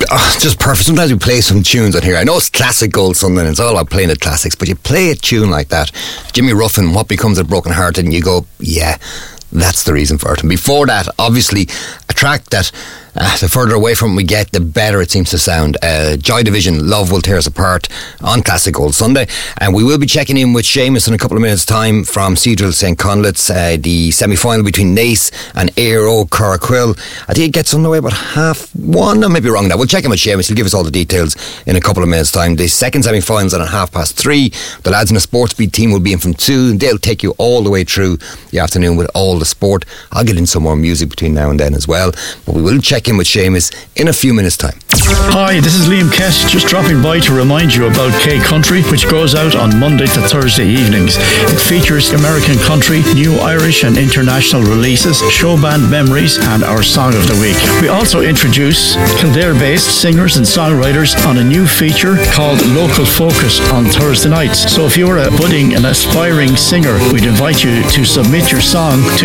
just perfect. Sometimes we play some tunes on here. I know it's Classic Gold Sunday and it's all about playing the classics, but you play a tune like that, Jimmy Ruffin, What Becomes of Broken Hearted, and you go, yeah, that's the reason for it. And before that, obviously, a track that the further away from it we get, the better it seems to sound. Joy Division, Love Will Tear Us Apart on Classic Gold Sunday. And we will be checking in with Seamus in a couple of minutes' time from Seadrill St. Conlitz, the semi-final between Naas and Aero Corraquill. I think it gets underway about 1:30. I may be wrong now. We'll check in with Seamus. He'll give us all the details in a couple of minutes' time. The second semi-final's on at 3:30. The lads in the Sports Beat team will be in from 2. They'll take you all the way through the afternoon with all the sport. I'll get in some more music between now and then as well. But we will check in with Seamus in a few minutes' time. Hi, this is Liam Kess, just dropping by to remind you about K Country, which goes out on Monday to Thursday evenings. It features American country, new Irish and international releases, show band memories, and our Song of the Week. We also introduce Kildare-based singers and songwriters on a new feature called Local Focus on Thursday nights. So if you're a budding and aspiring singer, we'd invite you to submit your song to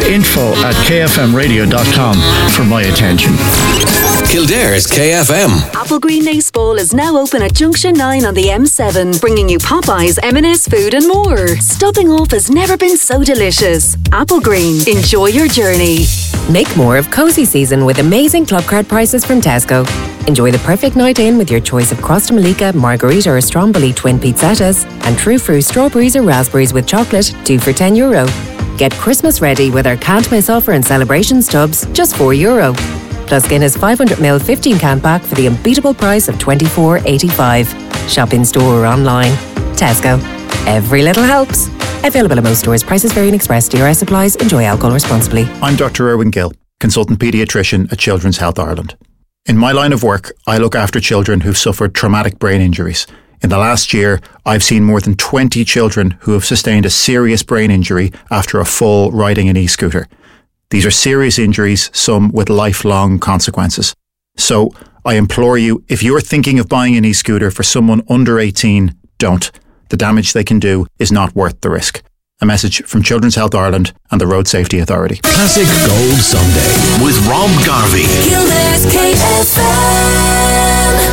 info@kfmradio.com for my attention. Kildare's KFM. Applegreen Naas Bowl is now open at Junction 9 on the M7, bringing you Popeyes, M&S food and more. Stopping off has never been so delicious. Applegreen, enjoy your journey. Make more of cozy season with amazing club card prices from Tesco. Enjoy the perfect night in with your choice of Crosta Malika, Margarita or Stromboli twin pizzettas and True Fruit strawberries or raspberries with chocolate, 2 for €10. Get Christmas ready with our can't miss offer and celebrations tubs, just €4. Plus Guinness 500ml 15-can pack for the unbeatable price of $24.85. Shop in store or online. Tesco. Every little helps. Available at most stores. Prices vary in Express. DRS applies. Enjoy alcohol responsibly. I'm Dr. Erwin Gill, consultant paediatrician at Children's Health Ireland. In my line of work, I look after children who've suffered traumatic brain injuries. In the last year, I've seen more than 20 children who have sustained a serious brain injury after a fall riding an e-scooter. These are serious injuries, some with lifelong consequences. So I implore you, if you're thinking of buying an e-scooter for someone under 18, don't. The damage they can do is not worth the risk. A message from Children's Health Ireland and the Road Safety Authority. Classic Gold Sunday with Rob Garvey. Kildare's KFM.